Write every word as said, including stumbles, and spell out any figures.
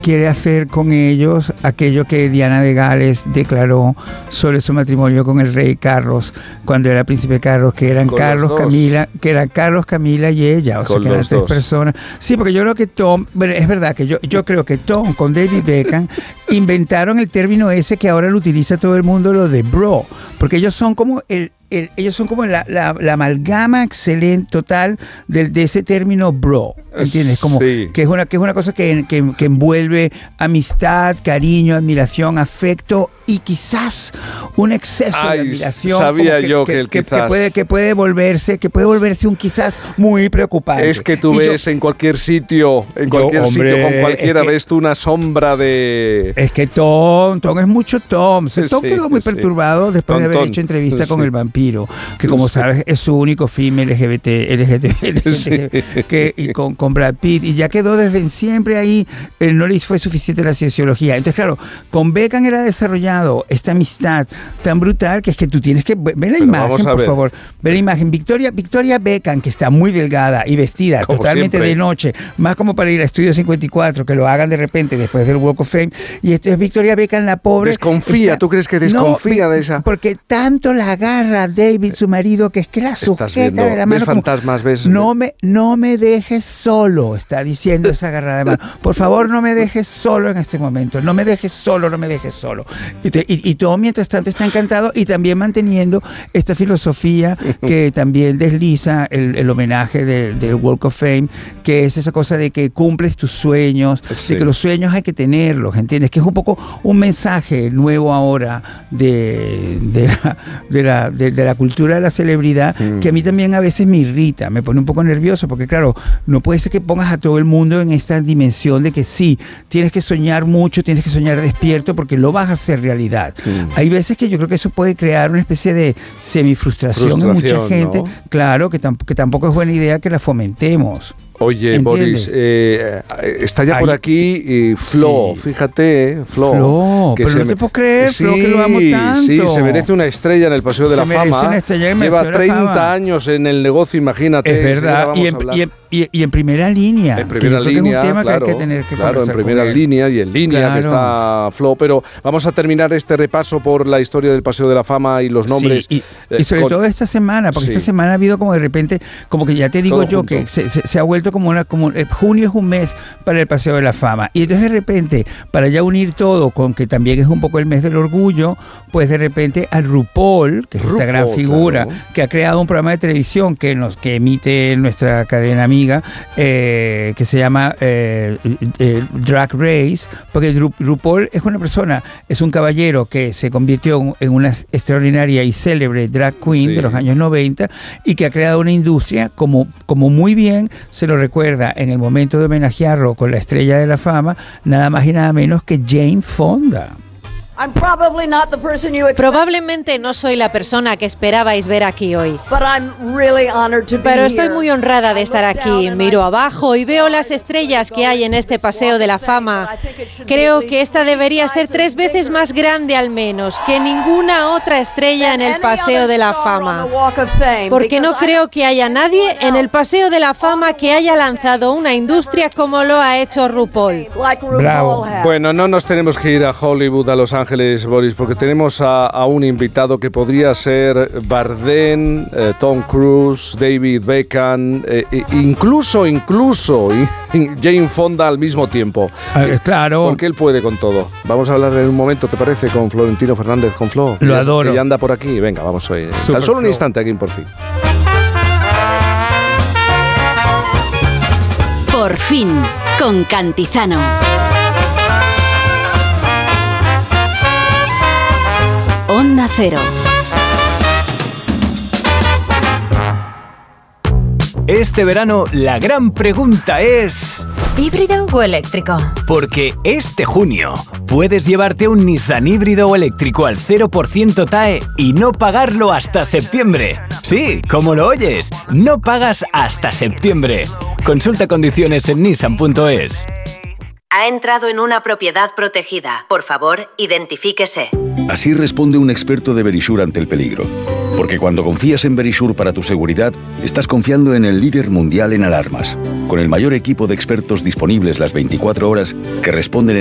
quiere hacer con ellos aquello que Diana de Gales declaró sobre su matrimonio con el rey Carlos cuando era príncipe Carlos, que eran con Carlos, Camila, que eran Carlos, Camila y ella, o con sea que eran tres dos. personas. Sí, porque yo creo que Tom, bueno, es verdad que yo, yo creo que Tom con David Beckham inventaron el término ese que ahora lo utiliza todo el mundo, lo de bro, porque ellos son como el El, ellos son como la, la, la amalgama excelente total de, de ese término bro, ¿entiendes? Como sí. que es una que es una cosa que, que, que envuelve amistad, cariño, admiración, afecto y quizás un exceso Ay, de admiración. sabía que, yo que, que el que, quizás. que puede que puede volverse que puede volverse un quizás muy preocupante. Es que tú y ves yo, en cualquier sitio, en yo, cualquier hombre, sitio, con cualquiera, es que, ves tú una sombra de... Es que Tom, Tom es mucho Tom. Tom Sí, quedó muy sí. perturbado después Tom, de haber Tom. hecho entrevista Sí. con el vampiro, que como Sí. sabes es su único film L G B T, L G B T, L G B T que, y con, con Brad Pitt, y ya quedó desde siempre ahí, eh, no le fue suficiente la cienciología. Entonces, claro, con Beckham era desarrollado esta amistad tan brutal que es que tú tienes que ver la Pero imagen, por ver. favor, ver la imagen. Victoria, Victoria Beckham, que está muy delgada y vestida Como totalmente siempre. de noche, más como para ir a Estudio cincuenta y cuatro, que lo hagan de repente después del Walk of Fame, y esto es Victoria Beckham, la pobre. Desconfía, ¿tú crees que desconfía no, de esa? Porque tanto la agarra David, su marido, que es que la Estás sujeta viendo, de la mano. ves como, fantasmas, ves... No me, no me dejes solo, está diciendo esa agarrada de mano. Por favor, no me dejes solo en este momento. No me dejes solo, no me dejes solo. Y, te, y, y todo mientras tanto está encantado y también manteniendo esta filosofía que también desliza el, el homenaje de, del Walk of Fame, que es esa cosa de que cumples tus sueños, Sí. de que los sueños hay que tenerlos, ¿entiendes? Que es un poco un mensaje nuevo ahora de, de, la, de, la, de, de la cultura de la celebridad, mm. que a mí también a veces me irrita, me pone un poco nervioso, porque claro, no puede ser que pongas a todo el mundo en esta dimensión de que sí, tienes que soñar mucho, tienes que soñar despierto, porque lo vas a hacer realidad. Mm. Hay veces que yo creo que eso puede crear una especie de semifrustración en mucha gente, ¿no? Claro, que, tamp- que tampoco es buena idea que la fomentemos. Oye, ¿Entiendes? Boris, eh, está ya Ay, por aquí eh, Flo, sí. fíjate, eh, Flo. Flo, que pero se no te me... puedo creer, sí, Flo, que lo amo tanto. Sí, se merece una estrella en el Paseo de se la Fama. Una estrella en el Lleva Paseo de la treinta Fama. años en el negocio, imagínate. Es verdad, y en, y, en, y, y en primera línea. En primera que línea, que es un tema claro, que hay que tener que claro, en primera con línea y en línea claro. que está Flo. Pero vamos a terminar este repaso por la historia del Paseo de la Fama y los nombres. Sí, y, eh, y sobre con... todo esta semana, porque sí. esta semana ha habido como de repente, como que ya te digo todo yo, junto. que se, se, se ha vuelto como una, como eh, junio es un mes para el Paseo de la Fama. Y entonces de repente, para ya unir todo con que también es un poco el mes del orgullo, pues de repente al RuPaul, que es RuPaul, esta gran figura, claro. que ha creado un programa de televisión que nos que emite nuestra cadena amiga, eh, que se llama eh, eh, Drag Race, porque Ru, RuPaul es una persona, es un caballero que se convirtió en una extraordinaria y célebre drag queen sí. de los años noventa y que ha creado una industria como, como muy bien se lo recuerda en el momento de homenajearlo con la estrella de la fama, nada más y nada menos que Jane Fonda. Probablemente no soy la persona que esperabais ver aquí hoy. Pero estoy muy honrada de estar aquí. Miro abajo y veo las estrellas que hay en este Paseo de la Fama. Creo que esta debería ser tres veces más grande al menos que ninguna otra estrella en el Paseo de la Fama. Porque no creo que haya nadie en el Paseo de la Fama que haya lanzado una industria como lo ha hecho RuPaul. Bravo. Bueno, no nos tenemos que ir a Hollywood, a Los Ángeles, Boris, porque tenemos a, a un invitado que podría ser Bardem, eh, Tom Cruise, David Beckham, eh, incluso, incluso Jane Fonda al mismo tiempo. Eh, claro. Porque él puede con todo. Vamos a hablar en un momento, ¿te parece? Con Florentino Fernández, con Flo. Lo adoro. Que ya anda por aquí. Venga, vamos hoy. Tan solo un instante aquí en Por Fin. Por Fin, con Cantizano. Onda Cero. Este verano la gran pregunta es... ¿híbrido o eléctrico? Porque este junio puedes llevarte un Nissan híbrido o eléctrico al cero por ciento T A E y no pagarlo hasta septiembre. Sí, como lo oyes, no pagas hasta septiembre. Consulta condiciones en nissan punto es. Ha entrado en una propiedad protegida. Por favor, identifíquese. Así responde un experto de Verisure ante el peligro. Porque cuando confías en Verisure para tu seguridad, estás confiando en el líder mundial en alarmas, con el mayor equipo de expertos disponibles las veinticuatro horas que responden